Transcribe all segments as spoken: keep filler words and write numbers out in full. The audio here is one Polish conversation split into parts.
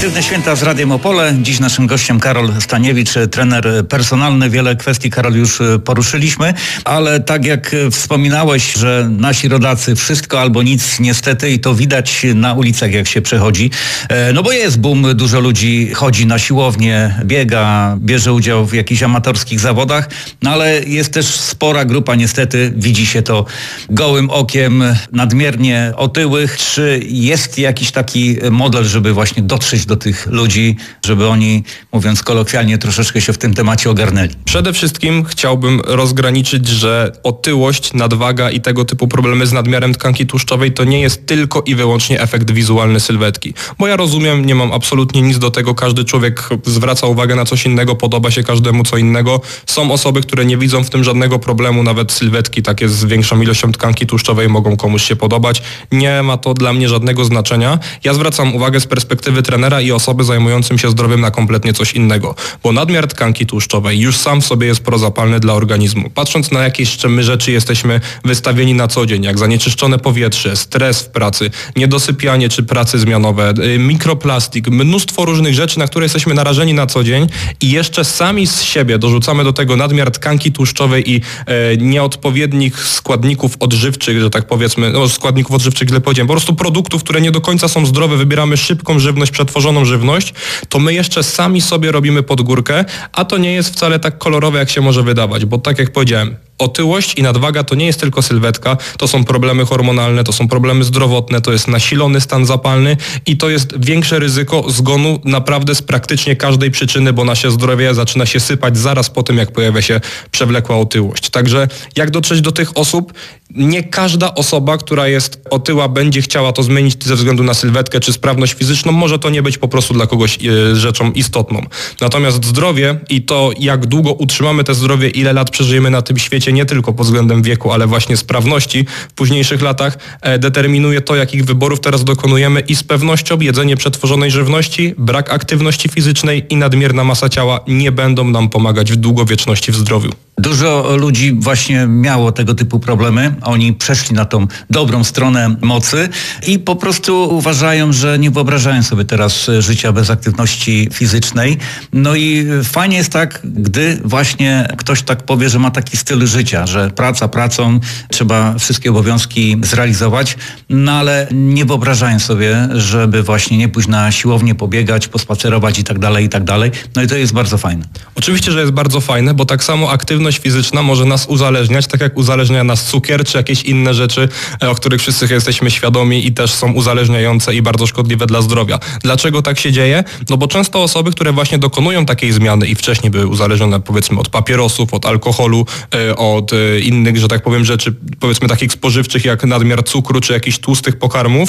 Aktywne święta z Radiem Opole. Dziś naszym gościem Karol Staniewicz, trener personalny. Wiele kwestii, Karol, już poruszyliśmy, ale tak jak wspominałeś, że nasi rodacy wszystko albo nic niestety i to widać na ulicach, jak się przechodzi. No bo jest boom, dużo ludzi chodzi na siłownię, biega, bierze udział w jakichś amatorskich zawodach, no ale jest też spora grupa, niestety widzi się to gołym okiem, nadmiernie otyłych. Czy jest jakiś taki model, żeby właśnie dotrzeć do tych ludzi, żeby oni, mówiąc kolokwialnie, troszeczkę się w tym temacie ogarnęli? Przede wszystkim chciałbym rozgraniczyć, że otyłość, nadwaga i tego typu problemy z nadmiarem tkanki tłuszczowej to nie jest tylko i wyłącznie efekt wizualny sylwetki. Bo ja rozumiem, nie mam absolutnie nic do tego, każdy człowiek zwraca uwagę na coś innego, podoba się każdemu co innego. Są osoby, które nie widzą w tym żadnego problemu, nawet sylwetki takie z większą ilością tkanki tłuszczowej mogą komuś się podobać. Nie ma to dla mnie żadnego znaczenia. Ja zwracam uwagę z perspektywy trenera i osoby zajmującym się zdrowiem na kompletnie coś innego, bo nadmiar tkanki tłuszczowej już sam w sobie jest prozapalny dla organizmu. Patrząc na jakieś jeszcze my rzeczy jesteśmy wystawieni na co dzień, jak zanieczyszczone powietrze, stres w pracy, niedosypianie czy prace zmianowe, mikroplastik, mnóstwo różnych rzeczy, na które jesteśmy narażeni na co dzień i jeszcze sami z siebie dorzucamy do tego nadmiar tkanki tłuszczowej i e, nieodpowiednich składników odżywczych, że tak powiedzmy, no składników odżywczych źle powiedziałem, po prostu produktów, które nie do końca są zdrowe, wybieramy szybką żywność, przetworzoną żywność, to my jeszcze sami sobie robimy pod górkę, a to nie jest wcale tak kolorowe, jak się może wydawać, bo tak jak powiedziałem, otyłość i nadwaga to nie jest tylko sylwetka, to są problemy hormonalne, to są problemy zdrowotne, to jest nasilony stan zapalny i to jest większe ryzyko zgonu naprawdę z praktycznie każdej przyczyny, bo nasze zdrowie zaczyna się sypać zaraz po tym, jak pojawia się przewlekła otyłość. Także jak dotrzeć do tych osób? Nie każda osoba, która jest otyła, będzie chciała to zmienić ze względu na sylwetkę czy sprawność fizyczną. Może to nie być po prostu dla kogoś e, rzeczą istotną. Natomiast zdrowie i to, jak długo utrzymamy te zdrowie, ile lat przeżyjemy na tym świecie, nie tylko pod względem wieku, ale właśnie sprawności w późniejszych latach, e, determinuje to, jakich wyborów teraz dokonujemy i z pewnością jedzenie przetworzonej żywności, brak aktywności fizycznej i nadmierna masa ciała nie będą nam pomagać w długowieczności w zdrowiu. Dużo ludzi właśnie miało tego typu problemy. Oni przeszli na tą dobrą stronę mocy i po prostu uważają, że nie wyobrażają sobie teraz życia bez aktywności fizycznej. No i fajnie jest tak, gdy właśnie ktoś tak powie, że ma taki styl życia, że praca pracą, trzeba wszystkie obowiązki zrealizować, no ale nie wyobrażają sobie, żeby właśnie nie pójść na siłownię, pobiegać, pospacerować i tak dalej, i tak dalej. No i to jest bardzo fajne. Oczywiście, że jest bardzo fajne, bo tak samo aktywność fizyczna może nas uzależniać, tak jak uzależnia nas cukier czy jakieś inne rzeczy, o których wszyscy jesteśmy świadomi i też są uzależniające i bardzo szkodliwe dla zdrowia. Dlaczego tak się dzieje? No bo często osoby, które właśnie dokonują takiej zmiany i wcześniej były uzależnione powiedzmy od papierosów, od alkoholu, od innych, że tak powiem, rzeczy powiedzmy takich spożywczych jak nadmiar cukru czy jakichś tłustych pokarmów,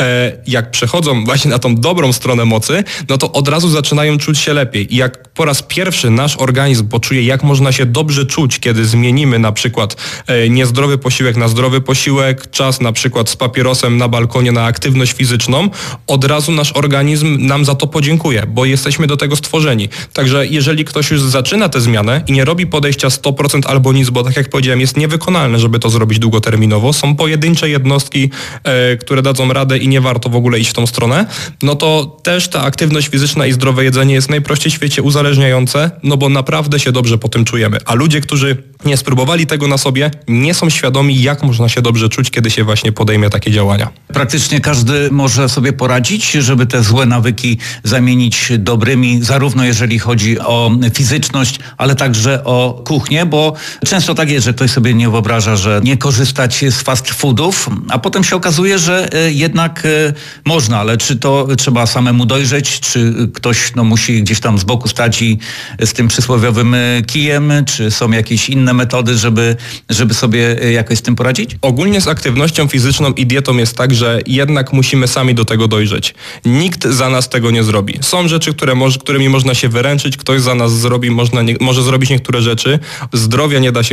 jak przechodzą właśnie na tą dobrą stronę mocy, no to od razu zaczynają czuć się lepiej. I jak po raz pierwszy nasz organizm poczuje, jak można się dobrze czuć, kiedy zmienimy na przykład e, niezdrowy posiłek na zdrowy posiłek, czas na przykład z papierosem na balkonie na aktywność fizyczną, od razu nasz organizm nam za to podziękuje, bo jesteśmy do tego stworzeni. Także jeżeli ktoś już zaczyna tę zmianę i nie robi podejścia sto procent albo nic, bo tak jak powiedziałem, jest niewykonalne, żeby to zrobić długoterminowo, są pojedyncze jednostki, e, które dadzą radę i nie warto w ogóle iść w tą stronę, no to też ta aktywność fizyczna i zdrowe jedzenie jest najprościej w świecie uzależniające, no bo naprawdę się dobrze po tym czujemy. A ludzie, którzy nie spróbowali tego na sobie, nie są świadomi, jak można się dobrze czuć, kiedy się właśnie podejmie takie działania. Praktycznie każdy może sobie poradzić, żeby te złe nawyki zamienić dobrymi, zarówno jeżeli chodzi o fizyczność, ale także o kuchnię, bo często tak jest, że ktoś sobie nie wyobraża, że nie korzystać z fast foodów, a potem się okazuje, że jednak można, ale czy to trzeba samemu dojrzeć, czy ktoś no, musi gdzieś tam z boku stać i z tym przysłowiowym kijem, czy są jakieś inne metody, żeby, żeby sobie jakoś z tym poradzić? Ogólnie z aktywnością fizyczną i dietą jest tak, że jednak musimy sami do tego dojrzeć. Nikt za nas tego nie zrobi. Są rzeczy, które moż, którymi można się wyręczyć, ktoś za nas zrobi, można nie, może zrobić niektóre rzeczy. Zdrowia nie da się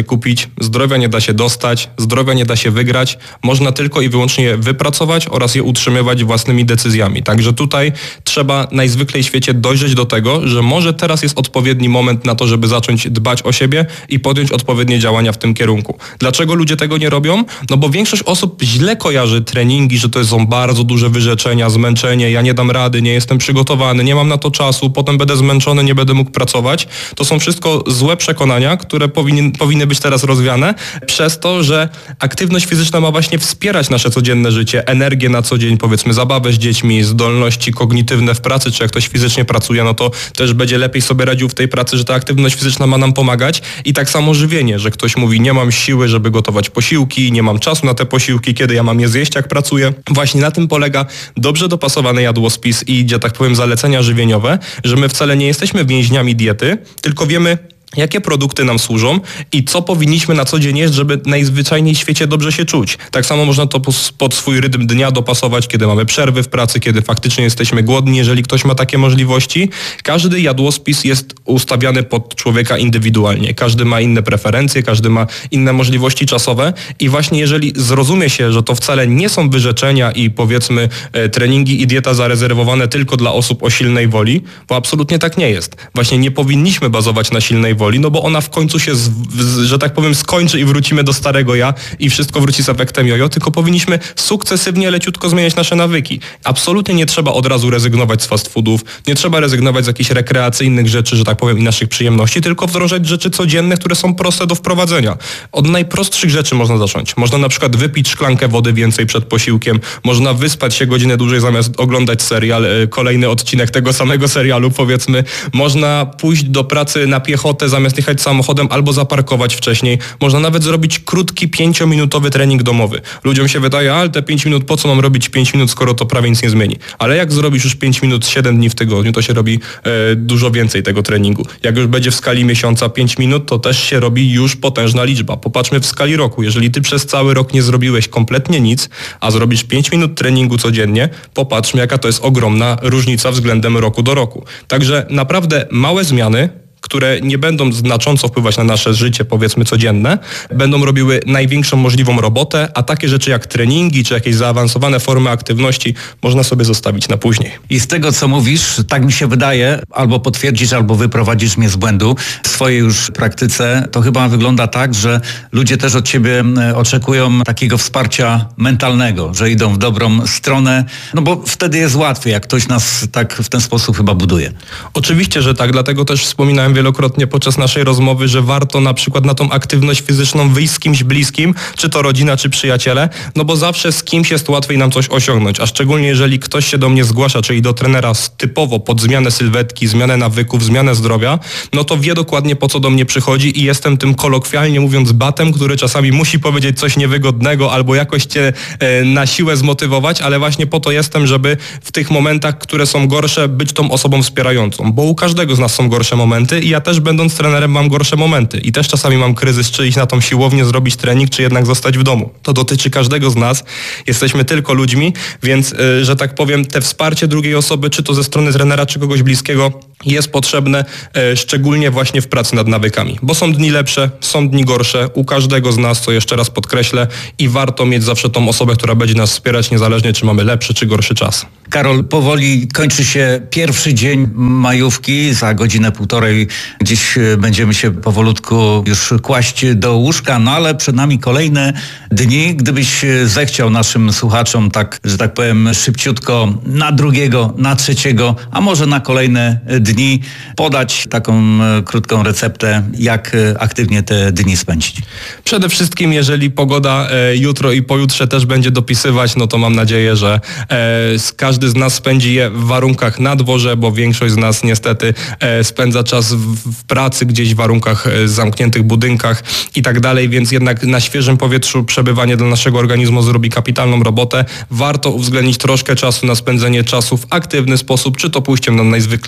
kupić, zdrowia nie da się dostać, zdrowia nie da się wygrać, można tylko i wyłącznie je wypracować oraz je utrzymywać własnymi decyzjami. Także tutaj trzeba najzwyklej w świecie dojrzeć do tego, że może teraz jest odpowiedni moment na to, żeby zacząć dbać o siebie i podjąć odpowiednie działania w tym kierunku. Dlaczego ludzie tego nie robią? No bo większość osób źle kojarzy treningi, że to są bardzo duże wyrzeczenia, zmęczenie, ja nie dam rady, nie jestem przygotowany, nie mam na to czasu, potem będę zmęczony, nie będę mógł pracować. To są wszystko złe przekonania, które powinien, powinny być teraz rozwiane przez to, że aktywność fizyczna ma właśnie wspierać nasze codzienne życie, energię na co dzień, powiedzmy zabawę z dziećmi, zdolności kognitywne w pracy, czy jak ktoś fizycznie pracuje, no to też będzie lepiej sobie radził w tej pracy, że ta aktywność fizyczna ma nam pomagać i tak samo żywienie, że ktoś mówi, nie mam siły, żeby gotować posiłki, nie mam czasu na te posiłki, kiedy ja mam je zjeść, jak pracuję. Właśnie na tym polega dobrze dopasowany jadłospis i, że tak powiem, zalecenia żywieniowe, że my wcale nie jesteśmy więźniami diety, tylko wiemy, jakie produkty nam służą i co powinniśmy na co dzień jeść, żeby najzwyczajniej w świecie dobrze się czuć. Tak samo można to pod swój rytm dnia dopasować, kiedy mamy przerwy w pracy, kiedy faktycznie jesteśmy głodni, jeżeli ktoś ma takie możliwości. Każdy jadłospis jest ustawiany pod człowieka indywidualnie. Każdy ma inne preferencje, każdy ma inne możliwości czasowe i właśnie jeżeli zrozumie się, że to wcale nie są wyrzeczenia i powiedzmy treningi i dieta zarezerwowane tylko dla osób o silnej woli, bo absolutnie tak nie jest. Właśnie nie powinniśmy bazować na silnej woli, no bo ona w końcu się, z, z, że tak powiem, skończy i wrócimy do starego ja i wszystko wróci z efektem jojo, tylko powinniśmy sukcesywnie, leciutko zmieniać nasze nawyki. Absolutnie nie trzeba od razu rezygnować z fast foodów, nie trzeba rezygnować z jakichś rekreacyjnych rzeczy, że tak powiem, i naszych przyjemności, tylko wdrożać rzeczy codzienne, które są proste do wprowadzenia. Od najprostszych rzeczy można zacząć. Można na przykład wypić szklankę wody więcej przed posiłkiem, można wyspać się godzinę dłużej zamiast oglądać serial, kolejny odcinek tego samego serialu, powiedzmy. Można pójść do pracy na piechotę zamiast jechać samochodem albo zaparkować wcześniej. Można nawet zrobić krótki, pięciominutowy trening domowy. Ludziom się wydaje, ale te pięć minut, po co mam robić pięć minut, skoro to prawie nic nie zmieni. Ale jak zrobisz już pięć minut siedem dni w tygodniu, to się robi e, dużo więcej tego treningu. Jak już będzie w skali miesiąca pięć minut, to też się robi już potężna liczba. Popatrzmy w skali roku. Jeżeli ty przez cały rok nie zrobiłeś kompletnie nic, a zrobisz pięć minut treningu codziennie, popatrzmy, jaka to jest ogromna różnica względem roku do roku. Także naprawdę małe zmiany, które nie będą znacząco wpływać na nasze życie, powiedzmy codzienne, będą robiły największą możliwą robotę, a takie rzeczy jak treningi, czy jakieś zaawansowane formy aktywności można sobie zostawić na później. I z tego, co mówisz, tak mi się wydaje, albo potwierdzisz, albo wyprowadzisz mnie z błędu w swojej już praktyce, to chyba wygląda tak, że ludzie też od ciebie oczekują takiego wsparcia mentalnego, że idą w dobrą stronę, no bo wtedy jest łatwiej, jak ktoś nas tak w ten sposób chyba buduje. Oczywiście, że tak, dlatego też wspominałem wielokrotnie podczas naszej rozmowy, że warto na przykład na tą aktywność fizyczną wyjść z kimś bliskim, czy to rodzina, czy przyjaciele, no bo zawsze z kimś jest łatwiej nam coś osiągnąć, a szczególnie jeżeli ktoś się do mnie zgłasza, czyli do trenera typowo pod zmianę sylwetki, zmianę nawyków, zmianę zdrowia, no to wie dokładnie, po co do mnie przychodzi i jestem tym kolokwialnie mówiąc batem, który czasami musi powiedzieć coś niewygodnego albo jakoś cię e, na siłę zmotywować, ale właśnie po to jestem, żeby w tych momentach, które są gorsze, być tą osobą wspierającą, bo u każdego z nas są gorsze momenty i ja też będąc trenerem mam gorsze momenty i też czasami mam kryzys, czy iść na tą siłownię, zrobić trening, czy jednak zostać w domu. To dotyczy każdego z nas. Jesteśmy tylko ludźmi, więc, yy, że tak powiem, te wsparcie drugiej osoby, czy to ze strony trenera, czy kogoś bliskiego, jest potrzebne, yy, szczególnie właśnie w pracy nad nawykami. Bo są dni lepsze, są dni gorsze, u każdego z nas, co jeszcze raz podkreślę, i warto mieć zawsze tą osobę, która będzie nas wspierać, niezależnie czy mamy lepszy, czy gorszy czas. Karol, powoli kończy się pierwszy dzień majówki, za godzinę, półtorej gdzieś będziemy się powolutku już kłaść do łóżka, no ale przed nami kolejne dni. Gdybyś zechciał naszym słuchaczom tak, że tak powiem, szybciutko na drugiego, na trzeciego, a może na kolejne dni podać taką krótką receptę, jak aktywnie te dni spędzić. Przede wszystkim, jeżeli pogoda e, jutro i pojutrze też będzie dopisywać, no to mam nadzieję, że e, każdy z nas spędzi je w warunkach na dworze, bo większość z nas niestety e, spędza czas w, w pracy, gdzieś w warunkach e, zamkniętych budynkach i tak dalej, więc jednak na świeżym powietrzu przebywanie dla naszego organizmu zrobi kapitalną robotę. Warto uwzględnić troszkę czasu na spędzenie czasu w aktywny sposób, czy to pójściem na najzwyklejszy w świecie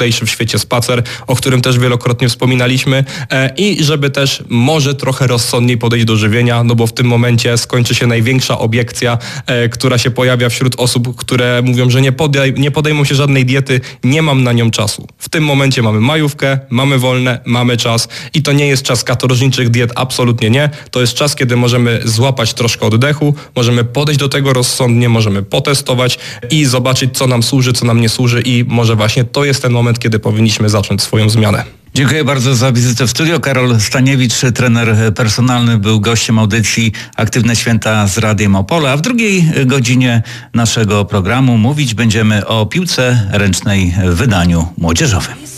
mianowicie spacer, o którym też wielokrotnie wspominaliśmy e, i żeby też może trochę rozsądniej podejść do żywienia, no bo w tym momencie skończy się największa obiekcja, e, która się pojawia wśród osób, które mówią, że nie, podej- nie podejmą się żadnej diety, nie mam na nią czasu. W tym momencie mamy majówkę, mamy wolne, mamy czas i to nie jest czas katorżniczych diet, absolutnie nie. To jest czas, kiedy możemy złapać troszkę oddechu, możemy podejść do tego rozsądnie, możemy potestować i zobaczyć, co nam służy, co nam nie służy i może właśnie to jest ten moment, kiedy powinniśmy zacząć swoją zmianę. Dziękuję bardzo za wizytę w studio. Karol Staniewicz, trener personalny, był gościem audycji Aktywne Święta z Radiem Opole, a w drugiej godzinie naszego programu mówić będziemy o piłce ręcznej w wydaniu młodzieżowym.